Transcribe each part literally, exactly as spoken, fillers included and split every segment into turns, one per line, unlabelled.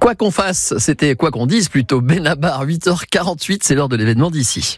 Quoi qu'on fasse, c'était quoi qu'on dise plutôt. Benabar, huit heures quarante-huit, c'est l'heure de l'événement d'ici.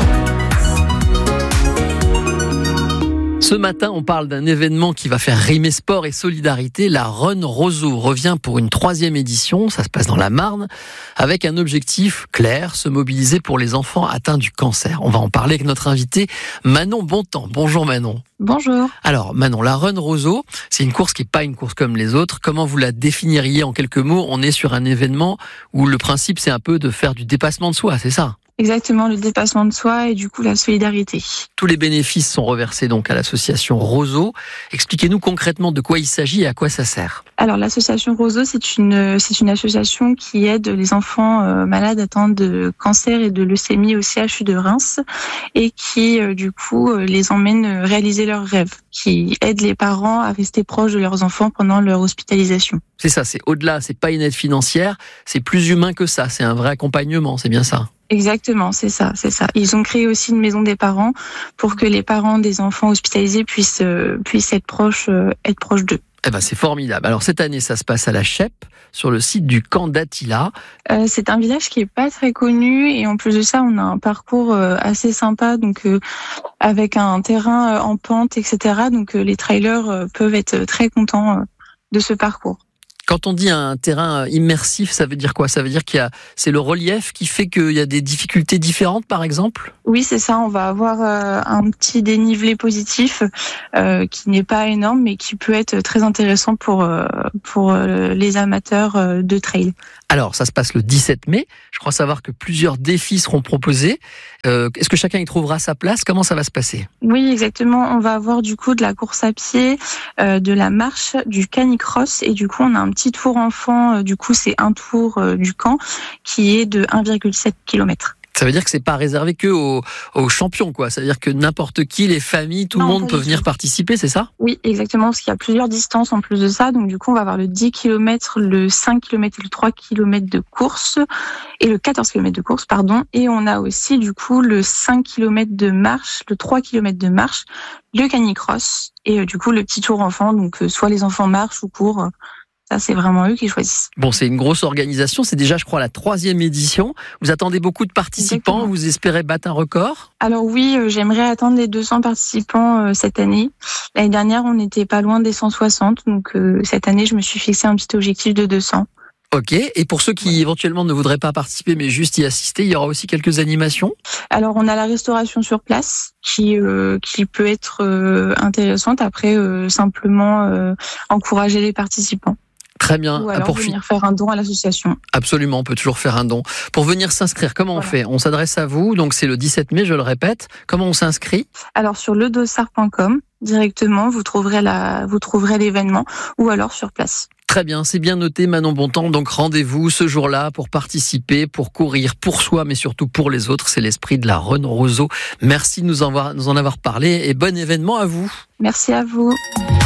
Ce matin, on parle d'un événement qui va faire rimer sport et solidarité. La Run Roseau revient pour une troisième édition. Ça se passe dans la Marne, avec un objectif clair, se mobiliser pour les enfants atteints du cancer. On va en parler avec notre invité Manon Bontemps. Bonjour Manon.
Bonjour.
Alors Manon, la Run Roseau, c'est une course qui n'est pas une course comme les autres. Comment vous la définiriez en quelques mots ? On est sur un événement où le principe, c'est un peu de faire du dépassement de soi, c'est ça ?
Exactement, le dépassement de soi et du coup la solidarité.
Tous les bénéfices sont reversés donc à l'association Roseau. Expliquez-nous concrètement de quoi il s'agit et à quoi ça sert.
Alors l'association Roseau, c'est une c'est une association qui aide les enfants euh, malades atteints de cancer et de leucémie au C H U de Reims et qui euh, du coup euh, les emmène réaliser leurs rêves, qui aide les parents à rester proches de leurs enfants pendant leur hospitalisation.
C'est ça, c'est au-delà, c'est pas une aide financière, c'est plus humain que ça, c'est un vrai accompagnement, c'est bien ça.
Exactement, c'est ça, c'est ça. Ils ont créé aussi une maison des parents pour que les parents des enfants hospitalisés puissent euh, puissent être proches euh, être proches d'eux.
Eh ben c'est formidable. Alors cette année, ça se passe à la Chèpe, sur le site du camp d'Attila.
Euh, c'est un village qui est pas très connu et en plus de ça, on a un parcours euh, assez sympa, donc euh, avec un terrain euh, en pente, et cetera. Donc euh, les trailers euh, peuvent être très contents euh, de ce parcours.
Quand on dit un terrain immersif, ça veut dire quoi ? Ça veut dire qu'il y a, c'est le relief qui fait qu'il y a des difficultés différentes, par exemple ?
Oui, c'est ça. On va avoir euh, un petit dénivelé positif euh, qui n'est pas énorme, mais qui peut être très intéressant pour euh, pour euh, les amateurs euh, de trail.
Alors, ça se passe le dix-sept mai. Je crois savoir que plusieurs défis seront proposés. Euh, est-ce que chacun y trouvera sa place ? Comment ça va se passer ?
Oui, exactement. On va avoir du coup de la course à pied, euh, de la marche, du canicross et du coup on a un petit tour enfant. Euh, du coup, c'est un tour euh, du camp qui est de un virgule sept kilomètres.
Ça veut dire que c'est pas réservé que aux, aux champions, quoi. Ça veut dire que n'importe qui, les familles, tout
non,
le monde peut venir tout. participer, c'est ça ?
Oui, exactement, parce qu'il y a plusieurs distances en plus de ça. Donc du coup, on va avoir le dix kilomètres, le cinq kilomètres et le trois kilomètres de course et le quatorze kilomètres de course, pardon. Et on a aussi du coup le cinq kilomètres de marche, le trois kilomètres de marche, le canicross et euh, du coup le petit tour enfant. Donc euh, soit les enfants marchent ou courent. Euh, Ça, c'est vraiment eux qui choisissent.
Bon, c'est une grosse organisation. C'est déjà, je crois, la troisième édition. Vous attendez beaucoup de participants. Exactement. Vous espérez battre un record ?
Alors oui, euh, j'aimerais atteindre les deux cents participants euh, cette année. L'année dernière, on n'était pas loin des cent soixante. Donc euh, cette année, je me suis fixé un petit objectif de deux cents.
Ok. Et pour ceux qui ouais. éventuellement ne voudraient pas participer, mais juste y assister, il y aura aussi quelques animations ?
Alors, on a la restauration sur place qui euh, qui peut être euh, intéressante. Après, euh, simplement euh, encourager les participants.
Très bien.
Ou alors
pour
venir fi- faire un don à l'association.
Absolument, on peut toujours faire un don. Pour venir s'inscrire, comment voilà. on fait ? On s'adresse à vous, donc c'est le dix-sept mai, je le répète. Comment on s'inscrit ?
Alors sur le dossard point com, directement, vous trouverez la, vous trouverez l'événement, ou alors sur place.
Très bien, c'est bien noté Manon Bontemps. Donc rendez-vous ce jour-là pour participer, pour courir pour soi, mais surtout pour les autres. C'est l'esprit de la Run Roseau. Merci de nous en avoir, nous en avoir parlé et bon événement à vous.
Merci à vous.